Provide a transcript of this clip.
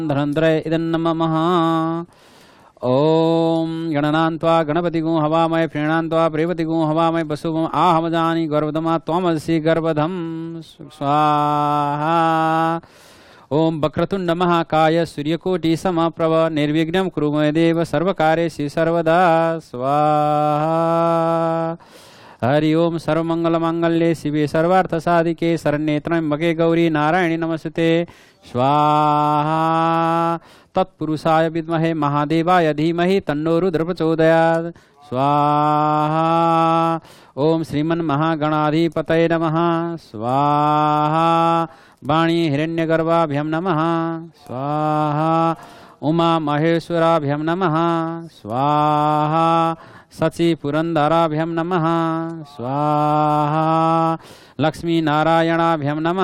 धनंजय इदं नमः। ओम गणनान्त्वा गणपतिगुं हवामहे प्रीणान्त्वा प्रेवतिगुं हवामहे वसुवम् आहमजानि गर्भधमा त्वमसि गर्भधम स्वाहा। ओम वक्रतुंड महाकाय सूर्यकोटि समप्रभ निर्विघ्नं कुरु मे देव सर्वकार्येषु सर्वदा स्वाहा। हरि ओम सर्वमंगलमांगल्ये शिवे सर्वार्थसाधिके शरण्ये त्र्यंबके गौरी नारायणी नमस्ते स्वाहा। तत्पुरुषाय विद्महे महादेवाय धीमहि तन्नो रुद्र प्रचोदयात् स्वाहा। ओम श्रीमन्महागणाधिपतये नमः स्वाहा। वाणी हिरण्यगर्भाभ्यं नमः स्वाहा। उमा महेश्वराभ्यं नमः स्वाहा। सची पुरंदराभ्यं नमः स्वाहा। लक्ष्मी नारायणाभ्यं नमः